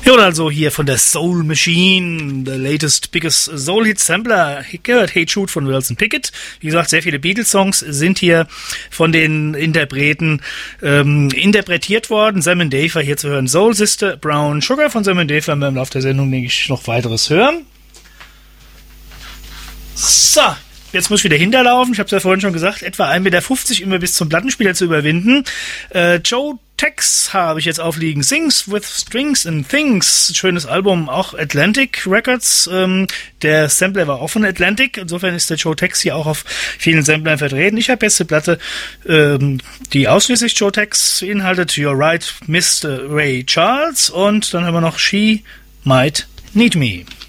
Ja, und also hier von der Soul Machine, the latest biggest Soul Hit Sampler, gehört Hey Jude von Wilson Pickett. Wie gesagt, sehr viele Beatles-Songs sind hier von den Interpreten interpretiert worden. Sam & Dave war hier zu hören. Soul Sister, Brown Sugar von Sam & Dave werden wir im Laufe der Sendung, denke ich, noch weiteres hören. So, jetzt muss ich wieder hinterlaufen. Ich habe es ja vorhin schon gesagt, etwa 1,50 Meter immer bis zum Plattenspieler zu überwinden. Joe Tex habe ich jetzt aufliegen. Sings with Strings and Things. Schönes Album, auch Atlantic Records. Der Sampler war auch von Atlantic. Insofern ist der Joe Tex hier auch auf vielen Samplern vertreten. Ich habe jetzt die Platte, die ausschließlich Joe Tex beinhaltet. You're Right, Mr. Ray Charles. Und dann haben wir noch She Might Need Me.